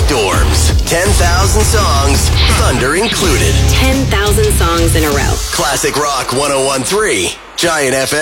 Storms. 10,000 songs, thunder included. 10,000 songs in a row. Classic Rock 101.3, Giant FM.